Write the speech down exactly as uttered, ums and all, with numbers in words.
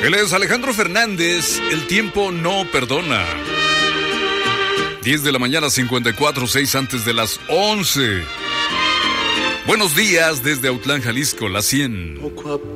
Él es Alejandro Fernández, El tiempo no perdona. diez de la mañana, cincuenta y cuatro, seis antes de las once. Buenos días desde Autlán, Jalisco, la cien.